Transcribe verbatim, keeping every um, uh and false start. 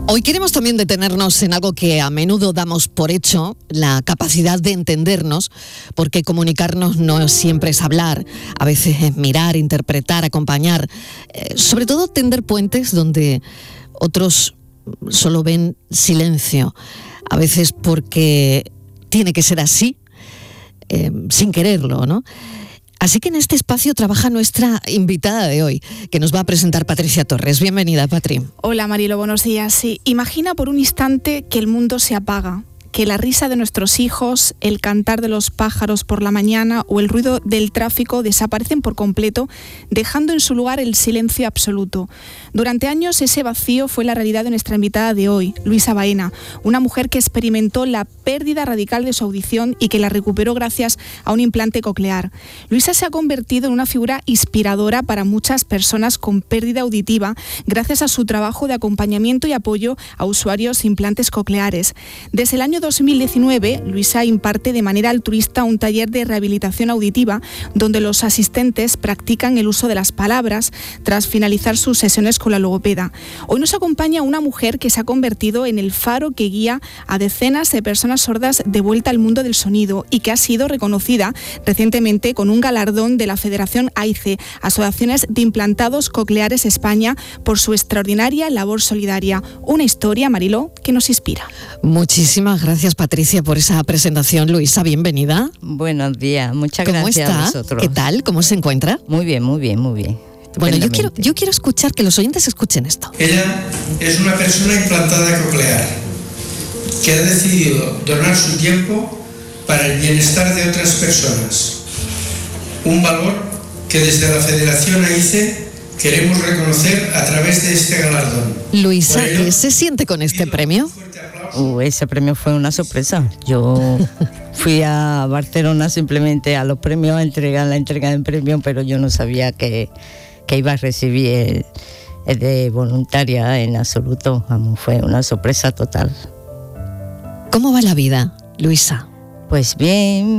Hoy queremos también detenernos en algo que a menudo damos por hecho, la capacidad de entendernos, porque comunicarnos no siempre es hablar, a veces es mirar, interpretar, acompañar, eh, sobre todo tender puentes donde otros solo ven silencio, a veces porque tiene que ser así, eh, sin quererlo, ¿no? Así que en este espacio trabaja nuestra invitada de hoy, que nos va a presentar Patricia Torres. Bienvenida, Patri. Hola, Marilo, buenos días. Sí, imagina por un instante que el mundo se apaga, que la risa de nuestros hijos, el cantar de los pájaros por la mañana o el ruido del tráfico desaparecen por completo, dejando en su lugar el silencio absoluto. Durante años ese vacío fue la realidad de nuestra invitada de hoy, Luisa Baena, una mujer que experimentó la pérdida radical de su audición y que la recuperó gracias a un implante coclear. Luisa se ha convertido en una figura inspiradora para muchas personas con pérdida auditiva gracias a su trabajo de acompañamiento y apoyo a usuarios de implantes cocleares. Desde el año dos mil diecinueve, Luisa imparte de manera altruista un taller de rehabilitación auditiva donde los asistentes practican el uso de las palabras tras finalizar sus sesiones con la logopeda. Hoy nos acompaña una mujer que se ha convertido en el faro que guía a decenas de personas sordas de vuelta al mundo del sonido y que ha sido reconocida recientemente con un galardón de la Federación AICE, Asociaciones de Implantados Cocleares España, por su extraordinaria labor solidaria. Una historia, Mariló, que nos inspira. Muchísimas gracias, Patricia, por esa presentación. Luisa, bienvenida. Buenos días, muchas ¿Cómo gracias está? a vosotros. ¿Qué tal? ¿Cómo se encuentra? Muy bien, muy bien, muy bien. Bueno, yo quiero, yo quiero escuchar, que los oyentes escuchen esto. Ella es una persona implantada coclear que ha decidido donar su tiempo para el bienestar de otras personas. Un valor que desde la Federación AICE queremos reconocer a través de este galardón. Luisa, ¿qué se siente con este premio? Uh, ese premio fue una sorpresa. Yo fui a Barcelona simplemente a los premios, a entregar la entrega de premio, pero yo no sabía que, que iba a recibir el, el de voluntaria en absoluto. Vamos, fue una sorpresa total. ¿Cómo va la vida, Luisa? Pues bien.